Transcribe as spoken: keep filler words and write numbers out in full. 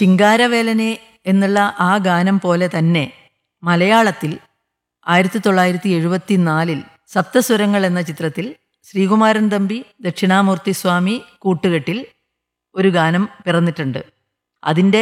ശിങ്കാരവേലനെ എന്നുള്ള ആ ഗാനം പോലെ തന്നെ മലയാളത്തിൽ ആയിരത്തി തൊള്ളായിരത്തി എഴുപത്തി നാലിൽ സപ്തസ്വരങ്ങൾ എന്ന ചിത്രത്തിൽ ശ്രീകുമാരൻ തമ്പി ദക്ഷിണാമൂർത്തി സ്വാമി കൂട്ടുകെട്ടിൽ ഒരു ഗാനം പിറന്നിട്ടുണ്ട്. അതിൻ്റെ